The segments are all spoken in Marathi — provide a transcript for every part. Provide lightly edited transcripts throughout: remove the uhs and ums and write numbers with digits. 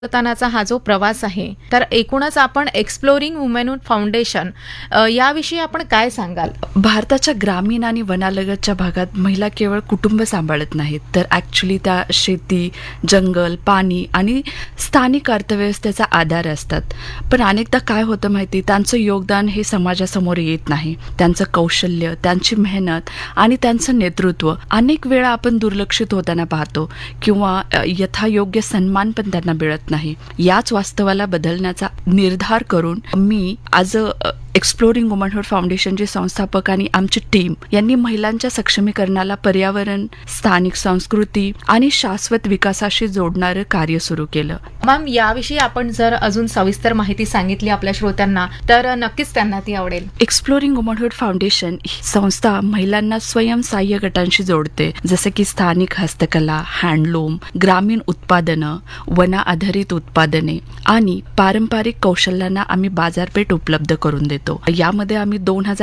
परिवर्तनाचा हा जो प्रवास आहे, तर एकूणच आपण एक्सप्लोरिंग वुमेनहुड फाउंडेशन याविषयी आपण काय सांगाल? भारताच्या ग्रामीण आणि वनालगतच्या भागात महिला केवळ कुटुंब सांभाळत नाहीत, तर ॲक्च्युली त्या शेती, जंगल, पाणी आणि स्थानिक अर्थव्यवस्थेचा आधार असतात. पण अनेकदा काय होतं माहिती, त्यांचं योगदान हे समाजासमोर येत नाही. त्यांचं कौशल्य, त्यांची मेहनत आणि त्यांचं नेतृत्व अनेक वेळा आपण दुर्लक्षित होताना पाहतो किंवा यथायोग्य सन्मान पण त्यांना मिळत नाही. याच वास्तवाला बदलण्याचा निर्धार करून मी आज एक्सप्लोरिंग वुमनहुड फाउंडेशनचे संस्थापक आणि आमची टीम यांनी महिलांच्या सक्षमीकरणाला पर्यावरण, स्थानिक संस्कृती आणि शाश्वत विकासाशी जोडणारं कार्य सुरू केलं. मॅम, याविषयी आपण जर अजून सविस्तर माहिती सांगितली आपल्या श्रोत्यांना तर नक्कीच त्यांना ती आवडेल. एक्सप्लोरिंग वुमनहुड फाउंडेशन ही संस्था महिलांना स्वयंसहाय्य गटांशी जोडते, जसे की स्थानिक हस्तकला, हँडलूम, ग्रामीण उत्पादनं, वना आधारित उत्पादने आणि पारंपरिक कौशल्यांना आम्ही बाजारपेठ उपलब्ध करून देतो. यामध्ये आम्ही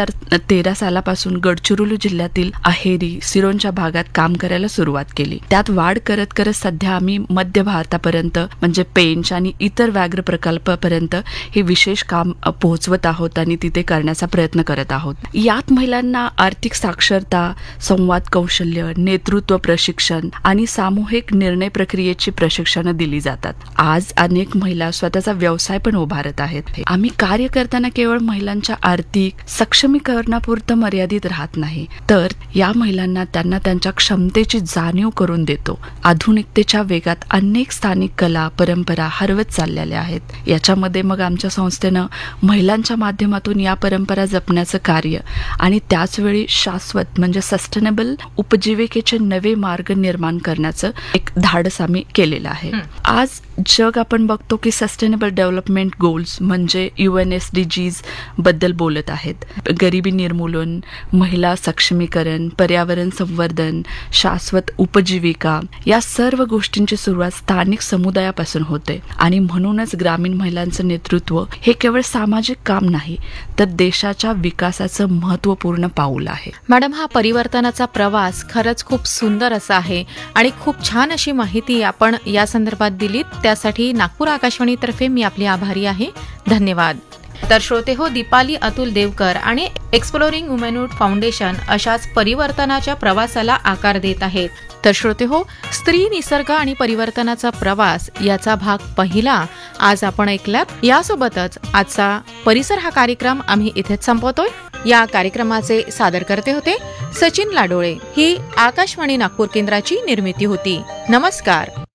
2013 सालापासून गडचिरोली जिल्ह्यातील अहेरी, सिरोंच्या भागात काम करायला सुरुवात केली. त्यात वाढ करत करत सध्या आम्ही मध्य भारतापर्यंत म्हणजे पेंच आणि इतर व्याघ्र प्रकल्पापर्यंत हे विशेष काम पोहोचवत आहोत आणि तिथे करण्याचा प्रयत्न करत आहोत. यात महिलांना आर्थिक साक्षरता, संवाद कौशल्य, नेतृत्व प्रशिक्षण आणि सामूहिक निर्णय प्रक्रियेची प्रशिक्षणं दिली जातात. आज अनेक महिला स्वतःचा व्यवसाय पण उभारत आहेत. आम्ही कार्य करताना केवळ महिलांच्या आर्थिक सक्षमीकरणापुरतं मर्यादित राहत नाही, तर या महिलांना त्यांना त्यांच्या क्षमतेची जाणीव करून देतो. आधुनिकतेच्या वेगात अनेक स्थानिक कला, परंपरा हरवत चाललेल्या आहेत. याच्यामध्ये मग आमच्या संस्थेनं महिलांच्या माध्यमातून या परंपरा जपण्याचं कार्य आणि त्याचवेळी शाश्वत म्हणजे सस्टेनेबल उपजीविकेचे नवे मार्ग निर्माण करण्याचं एक धाडस आम्ही केलेलं आहे. आज जग आपण बघतो की सस्टेनेबल डेव्हलपमेंट गोल्स म्हणजे UNSDGs बद्दल बोलत आहेत. गरिबी निर्मूलन, महिला सक्षमीकरण, पर्यावरण संवर्धन, शाश्वत उपजीविका या सर्व गोष्टींची सुरुवात स्थानिक समुदायापासून होते आणि म्हणूनच ग्रामीण महिलांचं नेतृत्व हे केवळ सामाजिक काम नाही, तर देशाच्या विकासाचं महत्त्वपूर्ण पाऊल आहे. मॅडम, हा परिवर्तनाचा प्रवास खरंच खूप सुंदर असा आहे आणि खूप छान अशी माहिती आपण या संदर्भात दिलीत. त्यासाठी नागपूर आकाशवाणीतर्फे मी आपली आभारी आहे. धन्यवाद. तर श्रोते हो, दीपाली अतुल देवकर आणि एक्सप्लोरिंग वुमेनहुड फाउंडेशन अशाच परिवर्तनाच्या प्रवासाला आकार देत आहेत. तर श्रोते हो, स्त्री, निसर्ग आणि परिवर्तनाचा प्रवास याचा भाग पहिला आज आपण ऐकलात. यासोबतच आजचा परिसर हा कार्यक्रम आम्ही इथेच संपवतोय. या कार्यक्रमाचे सादरकर्ते होते सचिन लाडोळे. ही आकाशवाणी नागपूर केंद्राची निर्मिती होती. नमस्कार.